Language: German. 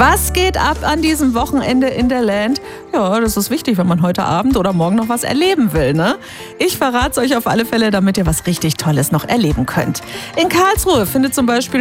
Was geht ab an diesem Wochenende in der Land? Ja, das ist wichtig, wenn man heute Abend oder morgen noch was erleben will, ne? Ich verrate es euch auf alle Fälle, damit ihr was richtig Tolles noch erleben könnt. In Karlsruhe findet zum Beispiel